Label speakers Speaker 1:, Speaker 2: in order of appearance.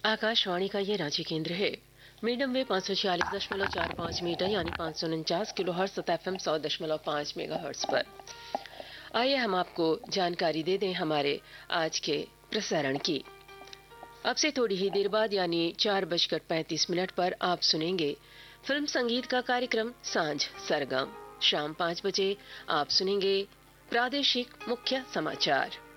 Speaker 1: आकाशवाणी का ये रांची केंद्र है। मीडियम वेव 546.45 मीटर यानी 549 किलोहर्ट्ज तथा FM 100.5 मेगाहर्ट्ज पर। आइए हम आपको जानकारी दे दें हमारे आज के प्रसारण की। अब से थोड़ी ही देर बाद यानी 4:35 पर आप सुनेंगे फिल्म संगीत का कार्यक्रम सांझ सरगम। शाम 5 बजे आप सुनेंगे प्रादेशिक मुख्य समाचार।